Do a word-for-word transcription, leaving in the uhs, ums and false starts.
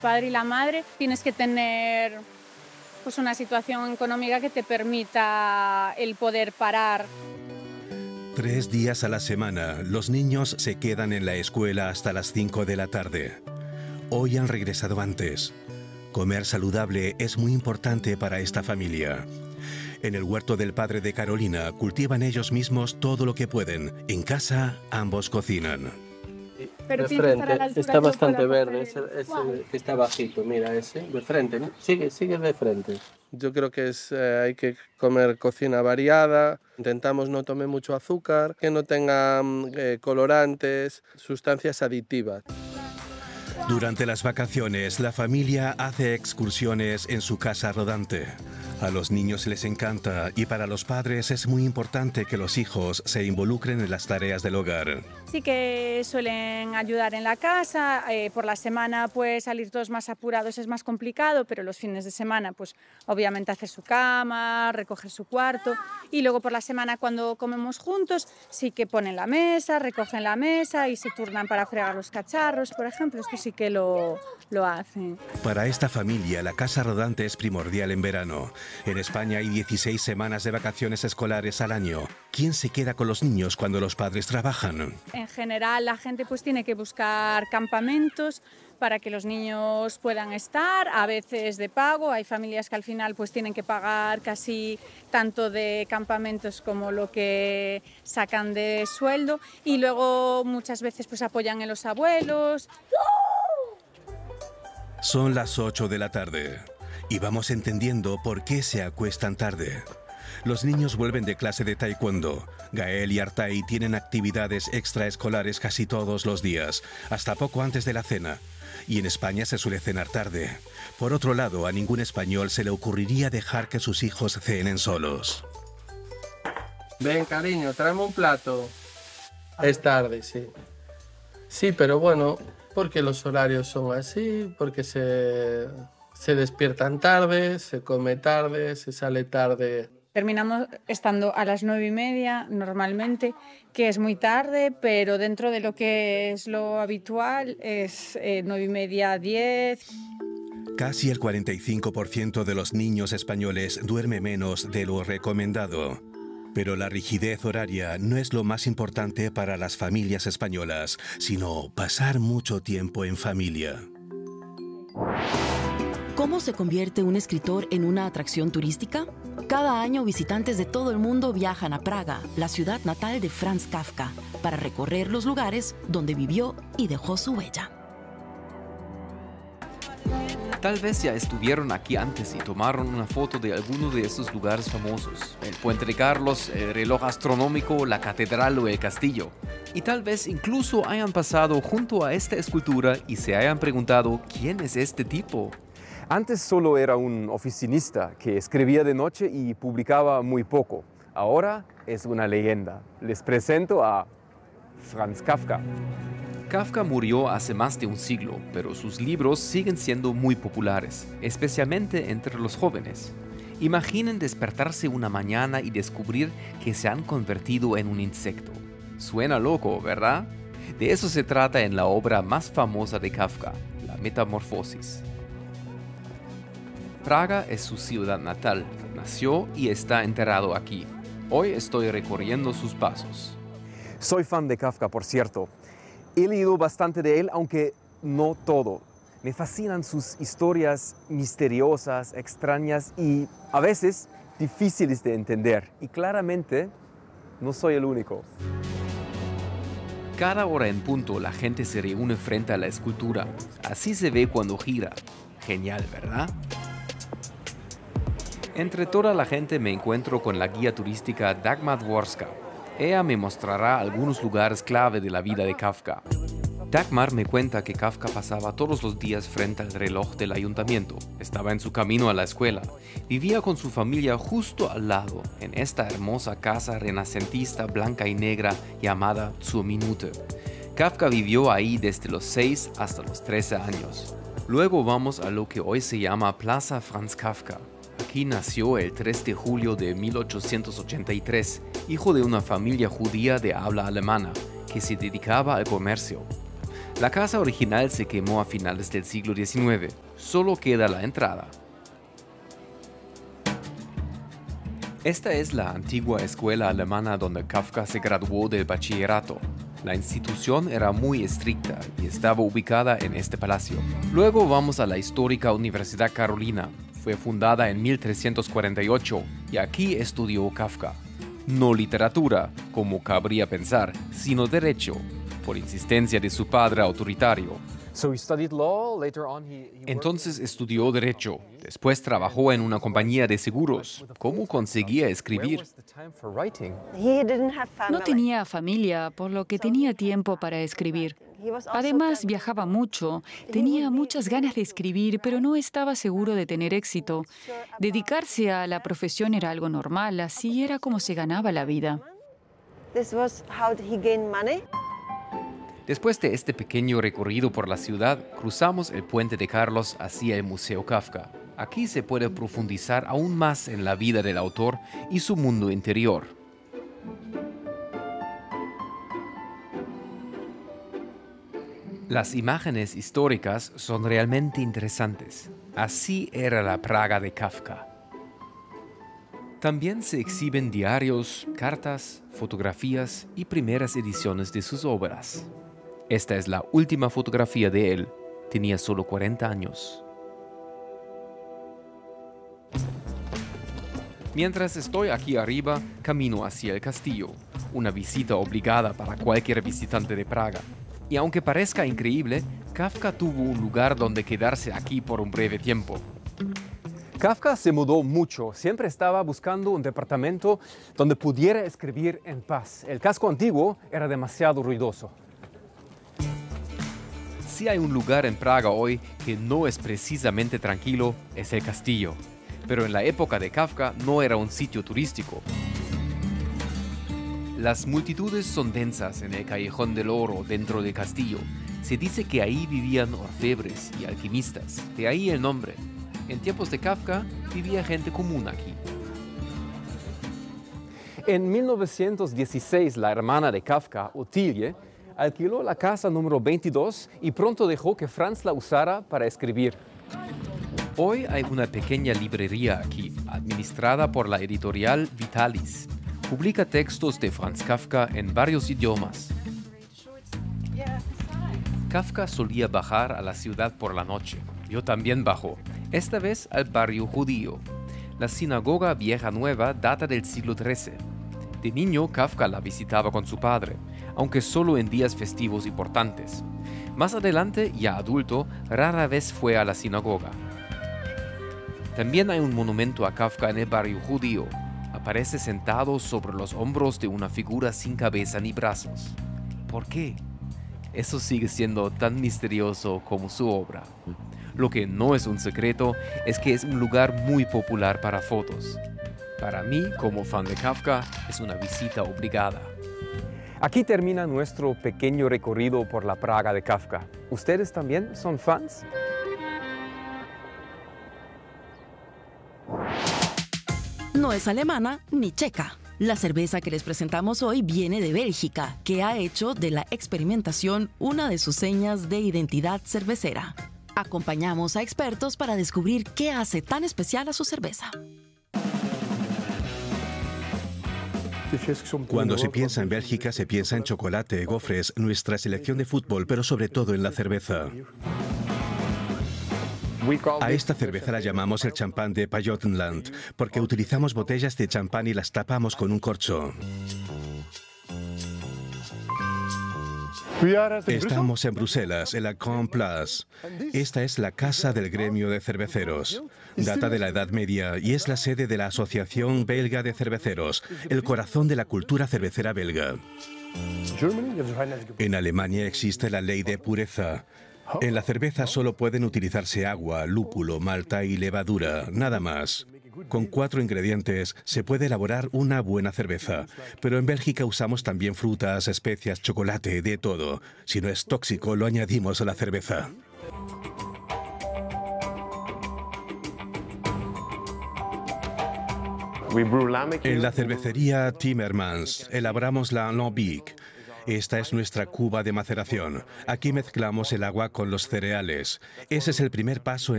Padre y la madre tienes que tener pues, una situación económica que te permita el poder parar. Tres días a la semana, los niños se quedan en la escuela hasta las cinco de la tarde. Hoy han regresado antes. Comer saludable es muy importante para esta familia. En el huerto del padre de Carolina cultivan ellos mismos todo lo que pueden. En casa, ambos cocinan. Pero de tiene que estar a la frente, altura está que bastante pueda verde, coger. ese, ese Wow. que está bajito, mira ese, de frente, ¿no? Sigue, sigue de frente. Yo creo que es, eh, hay que comer cocina variada, intentamos no tomar mucho azúcar, que no tenga eh, colorantes, sustancias aditivas. Durante las vacaciones, la familia hace excursiones en su casa rodante. A los niños les encanta y para los padres es muy importante que los hijos se involucren en las tareas del hogar. Sí que suelen ayudar en la casa, eh, por la semana pues salir todos más apurados es más complicado, pero los fines de semana pues obviamente hacer su cama, recoger su cuarto y luego por la semana cuando comemos juntos sí que ponen la mesa, recogen la mesa y se turnan para fregar los cacharros, por ejemplo, esto sí que lo, lo hacen. Para esta familia, la casa rodante es primordial en verano. En España hay dieciséis semanas de vacaciones escolares al año. ¿Quién se queda con los niños cuando los padres trabajan? En general la gente pues tiene que buscar campamentos para que los niños puedan estar, a veces de pago, hay familias que al final pues tienen que pagar casi tanto de campamentos como lo que sacan de sueldo y luego muchas veces pues apoyan en los abuelos. Son las ocho de la tarde y vamos entendiendo por qué se acuestan tarde. Los niños vuelven de clase de taekwondo. Gael y Artai tienen actividades extraescolares casi todos los días, hasta poco antes de la cena. Y en España se suele cenar tarde. Por otro lado, a ningún español se le ocurriría dejar que sus hijos cenen solos. Ven, cariño, tráeme un plato. Es tarde, sí. Sí, pero bueno, porque los horarios son así, porque se, se despiertan tarde, se come tarde, se sale tarde. Terminamos estando a las nueve y media normalmente, que es muy tarde, pero dentro de lo que es lo habitual es eh, nueve y media, diez. Casi el cuarenta y cinco por ciento de los niños españoles duerme menos de lo recomendado. Pero la rigidez horaria no es lo más importante para las familias españolas, sino pasar mucho tiempo en familia. ¿Cómo se convierte un escritor en una atracción turística? Cada año visitantes de todo el mundo viajan a Praga, la ciudad natal de Franz Kafka, para recorrer los lugares donde vivió y dejó su huella. Tal vez ya estuvieron aquí antes y tomaron una foto de alguno de estos lugares famosos. El Puente de Carlos, el reloj astronómico, la catedral o el castillo. Y tal vez incluso hayan pasado junto a esta escultura y se hayan preguntado ¿quién es este tipo? Antes solo era un oficinista que escribía de noche y publicaba muy poco. Ahora es una leyenda. Les presento a Franz Kafka. Kafka murió hace más de un siglo, pero sus libros siguen siendo muy populares, especialmente entre los jóvenes. Imaginen despertarse una mañana y descubrir que se han convertido en un insecto. Suena loco, ¿verdad? De eso se trata en la obra más famosa de Kafka, La Metamorfosis. Praga es su ciudad natal, nació y está enterrado aquí. Hoy estoy recorriendo sus pasos. Soy fan de Kafka, por cierto. He leído bastante de él, aunque no todo. Me fascinan sus historias misteriosas, extrañas y a veces difíciles de entender. Y claramente no soy el único. Cada hora en punto la gente se reúne frente a la escultura. Así se ve cuando gira. Genial, ¿verdad? Entre toda la gente me encuentro con la guía turística Dagmar Dworska. Ella me mostrará algunos lugares clave de la vida de Kafka. Dagmar me cuenta que Kafka pasaba todos los días frente al reloj del ayuntamiento. Estaba en su camino a la escuela. Vivía con su familia justo al lado, en esta hermosa casa renacentista blanca y negra llamada Zur Minute. Kafka vivió ahí desde los seis hasta los trece años. Luego vamos a lo que hoy se llama Plaza Franz Kafka. Aquí nació el tres de julio de mil ochocientos ochenta y tres, hijo de una familia judía de habla alemana, que se dedicaba al comercio. La casa original se quemó a finales del siglo diecinueve. Solo queda la entrada. Esta es la antigua escuela alemana donde Kafka se graduó del bachillerato. La institución era muy estricta y estaba ubicada en este palacio. Luego vamos a la histórica Universidad Carolina. Fue fundada en mil trescientos cuarenta y ocho y aquí estudió Kafka. No literatura, como cabría pensar, sino derecho, por insistencia de su padre autoritario. Entonces estudió Derecho. Después trabajó en una compañía de seguros. ¿Cómo conseguía escribir? No tenía familia, por lo que tenía tiempo para escribir. Además, viajaba mucho. Tenía muchas ganas de escribir, pero no estaba seguro de tener éxito. Dedicarse a la profesión era algo normal, así era como se ganaba la vida. Después de este pequeño recorrido por la ciudad, cruzamos el puente de Carlos hacia el Museo Kafka. Aquí se puede profundizar aún más en la vida del autor y su mundo interior. Las imágenes históricas son realmente interesantes. Así era la Praga de Kafka. También se exhiben diarios, cartas, fotografías y primeras ediciones de sus obras. Esta es la última fotografía de él. Tenía solo cuarenta años. Mientras estoy aquí arriba, camino hacia el castillo, una visita obligada para cualquier visitante de Praga. Y aunque parezca increíble, Kafka tuvo un lugar donde quedarse aquí por un breve tiempo. Kafka se mudó mucho. Siempre estaba buscando un departamento donde pudiera escribir en paz. El casco antiguo era demasiado ruidoso. Si hay un lugar en Praga hoy que no es precisamente tranquilo, es el castillo. Pero en la época de Kafka no era un sitio turístico. Las multitudes son densas en el Callejón del Oro dentro del castillo. Se dice que ahí vivían orfebres y alquimistas, de ahí el nombre. En tiempos de Kafka vivía gente común aquí. En mil novecientos dieciséis, la hermana de Kafka, Ottilie, alquiló la casa número veintidós y pronto dejó que Franz la usara para escribir. Hoy hay una pequeña librería aquí, administrada por la editorial Vitalis. Publica textos de Franz Kafka en varios idiomas. Kafka solía bajar a la ciudad por la noche. Yo también bajo, esta vez al barrio judío. La sinagoga Vieja Nueva data del siglo trece. De niño, Kafka la visitaba con su padre, aunque solo en días festivos importantes. Más adelante, ya adulto, rara vez fue a la sinagoga. También hay un monumento a Kafka en el barrio judío. Aparece sentado sobre los hombros de una figura sin cabeza ni brazos. ¿Por qué? Eso sigue siendo tan misterioso como su obra. Lo que no es un secreto es que es un lugar muy popular para fotos. Para mí, como fan de Kafka, es una visita obligada. Aquí termina nuestro pequeño recorrido por la Praga de Kafka. ¿Ustedes también son fans? No es alemana ni checa. La cerveza que les presentamos hoy viene de Bélgica, que ha hecho de la experimentación una de sus señas de identidad cervecera. Acompañamos a expertos para descubrir qué hace tan especial a su cerveza. Cuando se piensa en Bélgica, se piensa en chocolate, gofres, nuestra selección de fútbol, pero sobre todo en la cerveza. A esta cerveza la llamamos el champán de Pajottenland, porque utilizamos botellas de champán y las tapamos con un corcho. Estamos en Bruselas, en la Grand Place. Esta es la casa del gremio de cerveceros. Data de la Edad Media y es la sede de la Asociación Belga de Cerveceros, el corazón de la cultura cervecera belga. En Alemania existe la ley de pureza. En la cerveza solo pueden utilizarse agua, lúpulo, malta y levadura, nada más. Con cuatro ingredientes se puede elaborar una buena cerveza, pero en Bélgica usamos también frutas, especias, chocolate, de todo. Si no es tóxico, lo añadimos a la cerveza. En la cervecería Timmermans elaboramos la Lambic. Esta es nuestra cuba de maceración. Aquí mezclamos el agua con los cereales. Ese es el primer paso en